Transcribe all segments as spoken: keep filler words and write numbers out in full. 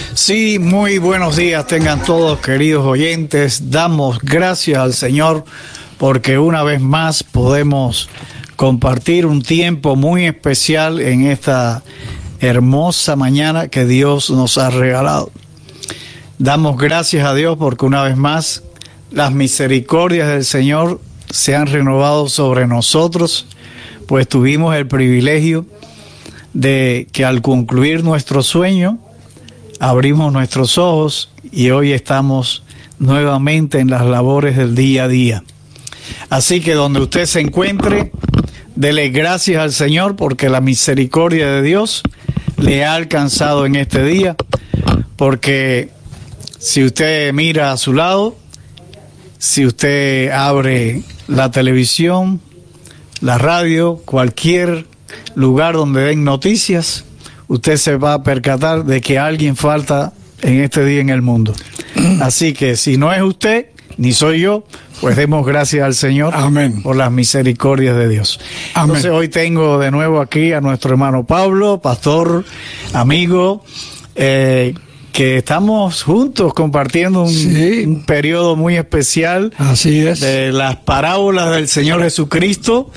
Sí, muy buenos días tengan todos, queridos oyentes. Damos gracias al Señor porque una vez más podemos compartir un tiempo muy especial en esta hermosa mañana que Dios nos ha regalado. Damos gracias a Dios porque una vez más las misericordias del Señor se han renovado sobre nosotros, pues tuvimos el privilegio de que al concluir nuestro sueño abrimos nuestros ojos y hoy estamos nuevamente en las labores del día a día. Así que donde usted se encuentre, dele gracias al Señor porque la misericordia de Dios le ha alcanzado en este día, porque si usted mira a su lado, si usted abre la televisión, la radio, cualquier lugar donde den noticias, usted se va a percatar de que alguien falta en este día en el mundo. Así que si no es usted, ni soy yo, pues demos gracias al Señor. Amén. Por las misericordias de Dios. Amén. Entonces hoy tengo de nuevo aquí a nuestro hermano Pablo, pastor, amigo, eh, que estamos juntos compartiendo un, sí. un periodo muy especial. Así es. De las parábolas del Señor Jesucristo,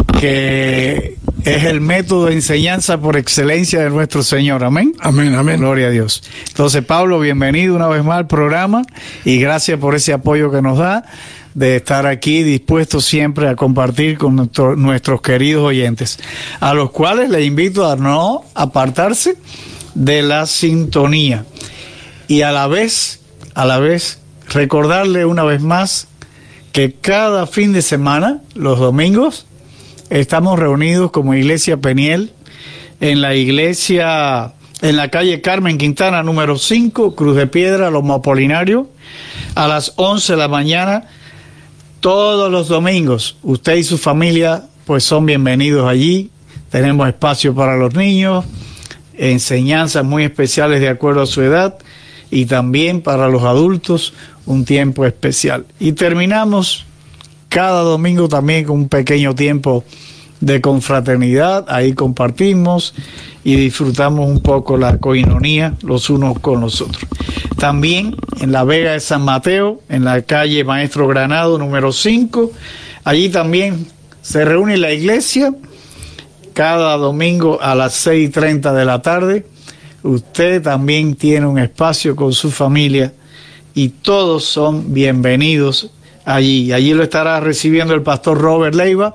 que es el método de enseñanza por excelencia de nuestro Señor. Amén. Amén, amén. Gloria a Dios. Entonces, Pablo, bienvenido una vez más al programa y gracias por ese apoyo que nos da de estar aquí dispuestos siempre a compartir con nuestro, nuestros queridos oyentes, a los cuales les invito a no apartarse de la sintonía y a la vez, a la vez, recordarle una vez más que cada fin de semana, los domingos, estamos reunidos como Iglesia Peniel en la iglesia, en la calle Carmen Quintana, número cinco, Cruz de Piedra, Lomo Apolinario, a las once de la mañana, todos los domingos. Usted y su familia, pues son bienvenidos allí. Tenemos espacio para los niños, enseñanzas muy especiales de acuerdo a su edad, y también para los adultos, un tiempo especial. Y terminamos cada domingo también con un pequeño tiempo de confraternidad, ahí compartimos y disfrutamos un poco la coinonía los unos con los otros. También en la Vega de San Mateo, en la calle Maestro Granado número cinco, allí también se reúne la iglesia cada domingo a las seis y treinta de la tarde. Usted también tiene un espacio con su familia y todos son bienvenidos allí. Allí lo estará recibiendo el pastor Robert Leiva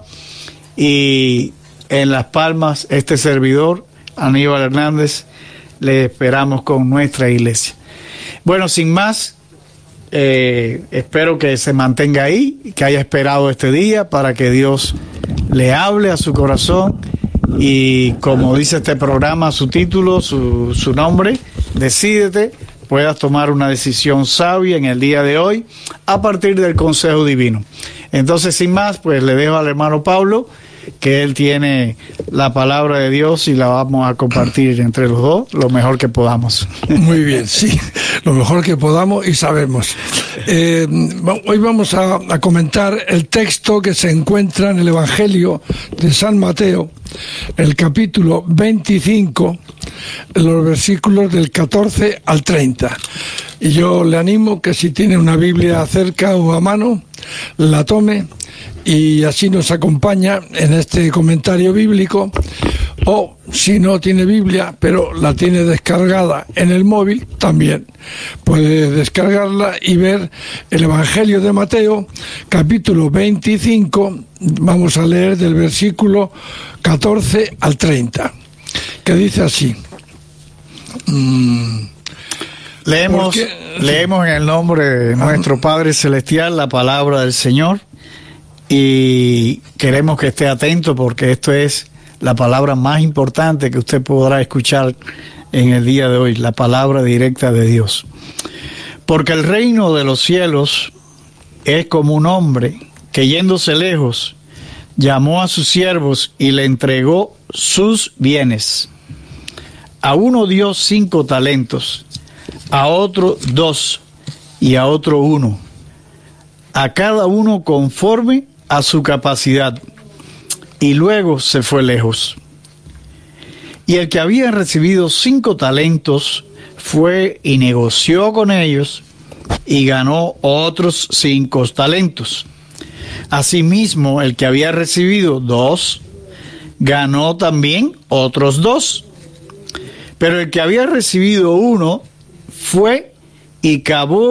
y en Las Palmas este servidor, Aníbal Hernández, le esperamos con nuestra iglesia. Bueno, sin más, eh, espero que se mantenga ahí, que haya esperado este día para que Dios le hable a su corazón y, como dice este programa, su título, su, su nombre, Decídete, puedas tomar una decisión sabia en el día de hoy a partir del consejo divino. Entonces, sin más, pues le dejo al hermano Pablo, que él tiene la palabra de Dios y la vamos a compartir entre los dos lo mejor que podamos. Muy bien, sí, lo mejor que podamos y sabemos. Eh, hoy vamos a, a comentar el texto que se encuentra en el Evangelio de San Mateo, el capítulo veinticinco, los versículos del catorce al treinta. Y yo le animo que si tiene una Biblia cerca o a mano, la tome y así nos acompaña en este comentario bíblico, o si no tiene Biblia pero la tiene descargada en el móvil, también puede descargarla y ver el Evangelio de Mateo, capítulo veinticinco, vamos a leer del versículo catorce al treinta, que dice así. Mm. Leemos, Porque, leemos en el nombre de nuestro Padre Celestial la palabra del Señor y queremos que esté atento porque esto es la palabra más importante que usted podrá escuchar en el día de hoy, la palabra directa de Dios. Porque el reino de los cielos es como un hombre que, yéndose lejos, llamó a sus siervos y le entregó sus bienes. A uno dio cinco talentos, a otro dos y a otro uno, a cada uno conforme a su capacidad, y luego se fue lejos. Y el que había recibido cinco talentos fue y negoció con ellos y ganó otros cinco talentos. Asimismo, el que había recibido dos, ganó también otros dos. Pero el que había recibido uno fue y cavó